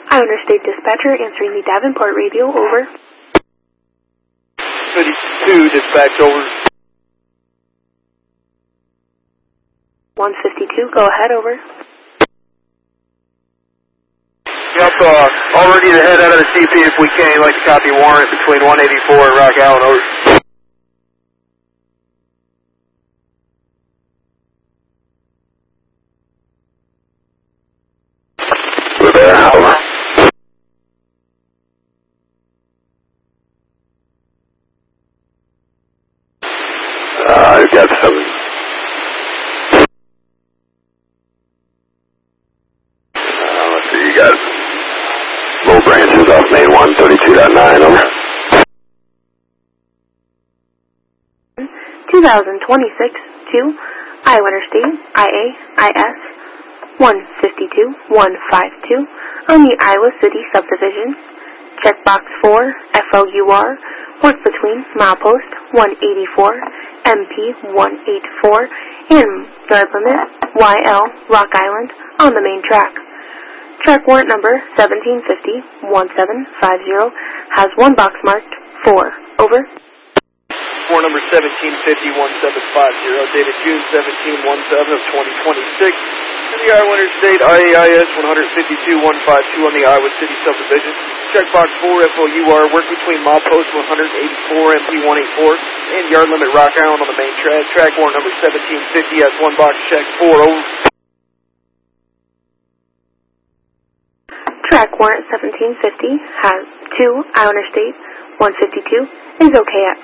Iowa State Dispatcher answering the Davenport radio, over. 52, dispatch, over. 152, go ahead, over. Yep, all ready to head out of the CP if we can. Like to copy warrant between 184 and Rock Island, over. We're there, over. I've got some. Let's see, you got low branches off Main 132.9, over. 2026 to Iowa Interstate IAIS 152-152 on the Iowa City subdivision. Checkbox 4 FOUR work between milepost 184 MP 184 and yard limit YL Rock Island on the main track. Track warrant number 1750-1750 has one box marked 4, over. Warrant number 1750-1750, dated June 17-17 of 2026, in the Iowa Interstate IAIS 152-152 on the Iowa City subdivision. Checkbox 4 FOUR, work between milepost 184 MP 184 and yard limit Rock Island on the main track. Track warrant number 1750 has one box check 4, over. Track warrant 1750 has 2 Iowa Interstate 152 is okay at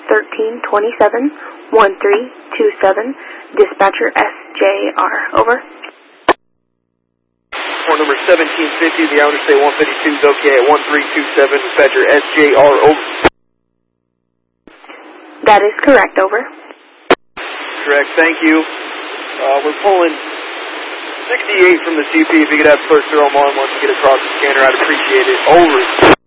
1327-1327. Dispatcher SJR, over. Warrant number 1750, the Iowa Interstate 152 is okay at 1327. Dispatcher SJR, over. That is correct, over. Correct, thank you. We're pulling 68 from the CP. If you could have first throw them on once you get across the scanner, I'd appreciate it. Over.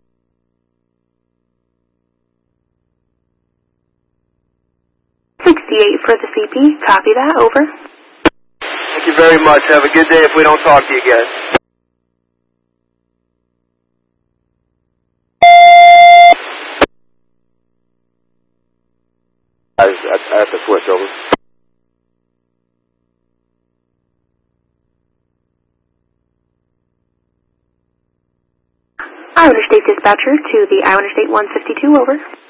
68 for the CP. Copy that, over. Thank you very much. Have a good day if we don't talk to you again. I have to switch over. Iowa State Dispatcher to the Iowa State 152, over.